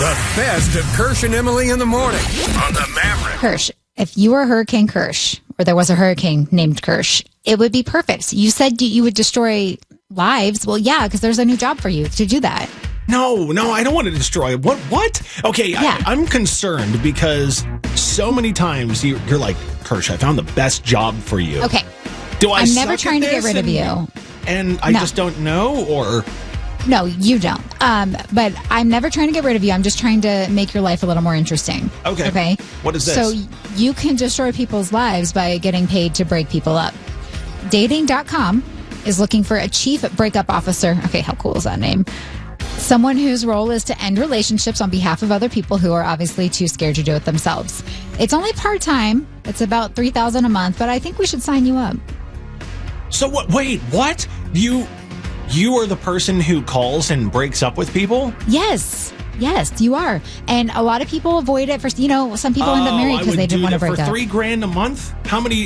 The best of Kirsch and Emily in the morning on the Maverick. Kirsch, if you were Hurricane Kirsch, or there was a hurricane named Kirsch, it would be perfect. You said you would destroy lives. Well, yeah, because there's a new job for you to do that. No, I don't want to destroy it. What? Okay, Yeah. I'm concerned because so many times you're like, Kirsch, I found the best job for you. Okay. I'm never trying to get rid of you. And I just don't know, or... No, you don't. But I'm never trying to get rid of you. I'm just trying to make your life a little more interesting. Okay. What is this? So you can destroy people's lives by getting paid to break people up. Dating.com is looking for a chief breakup officer. Okay, how cool is that name? Someone whose role is to end relationships on behalf of other people who are obviously too scared to do it themselves. It's only part-time. It's about $3,000 a month, but I think we should sign you up. So what? Wait, what? You are the person who calls and breaks up with people? Yes, you are. And a lot of people avoid it for, some people end up married because they didn't want to break up. For $3,000 a month? How many